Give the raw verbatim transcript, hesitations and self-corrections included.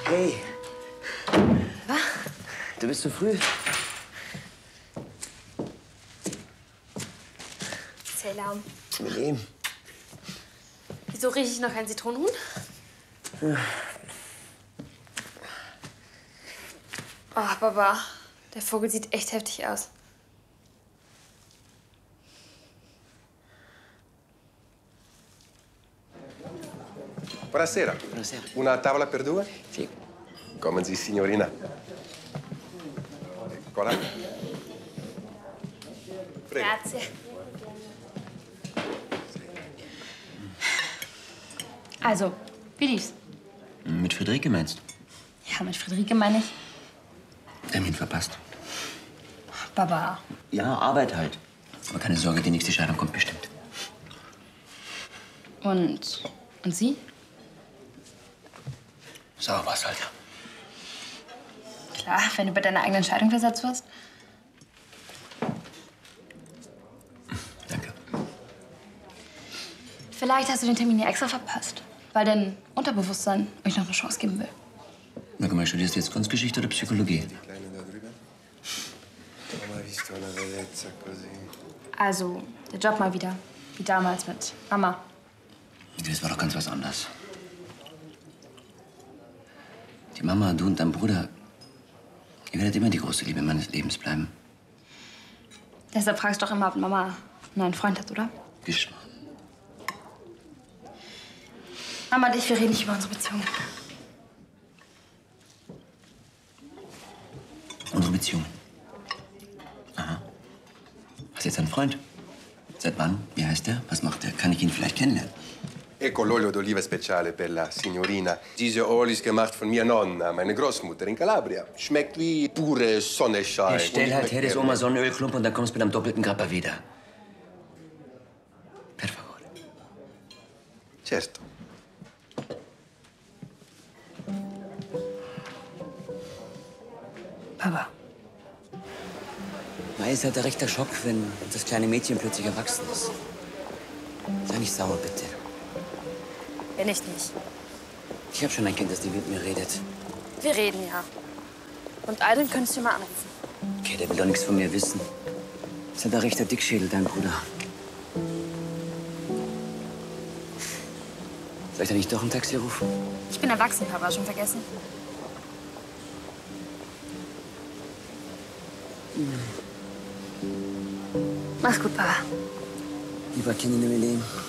Hey. Was? Du bist zu früh. Zählaum. Mit ihm. Wieso rieche ich noch kein Zitronenhuhn? Ja. Oh, Baba, der Vogel sieht echt heftig aus. Buonasera. Buonasera. Una tavola per due? Sì. Kommen Sie, Signorina. Cola. Prego. Grazie. Also, wie lief's? Mit Friederike meinst du? Ja, mit Friederike meine ich. Termin verpasst. Baba. Ja, Arbeit halt. Aber keine Sorge, die nächste Scheidung kommt bestimmt. Und, und Sie? Sauer war's halt. Klar, wenn du bei deiner eigenen Entscheidung versetzt wirst. Danke. Vielleicht hast du den Termin ja extra verpasst, weil dein Unterbewusstsein euch noch eine Chance geben will. Na, guck mal, studierst du jetzt Kunstgeschichte oder Psychologie? Also, der Job mal wieder. Wie damals mit Mama. Das war doch ganz was anderes. Die Mama, du und dein Bruder, ihr werdet immer die große Liebe meines Lebens bleiben. Deshalb fragst du doch immer, ob Mama einen neuen Freund hat, oder? Geschmarrn. Mama und ich, wir reden nicht über unsere Beziehung. Unsere Beziehung. Aha. Hast du jetzt einen Freund? Seit wann? Wie heißt der? Was macht der? Kann ich ihn vielleicht kennenlernen? Ecco l'olio d'oliva speciale per la signorina. Diese Öl ist gemacht von mir Nonna, meine Großmutter in Calabria. Schmeckt wie pure Sonnenschein. Ja, stell halt her, das Oma Sonnenölklump und dann kommst du mit einem doppelten Grappa wieder. Per favore. Certo. Papa. Mai ist halt ein rechter Schock, wenn das kleine Mädchen plötzlich erwachsen ist. Sei nicht sauer, bitte. Bin ich nicht. Ich habe schon ein Kind, das nie mit mir redet. Wir reden ja. Und Aydin könntest du mal anrufen. Okay, der will doch nichts von mir wissen. Ist halt ein rechter Dickschädel, dein Bruder. Soll ich da nicht doch ein Taxi rufen? Ich bin erwachsen, Papa, schon vergessen? Hm. Mach's gut, Papa. Lieber Kind in dem Leben.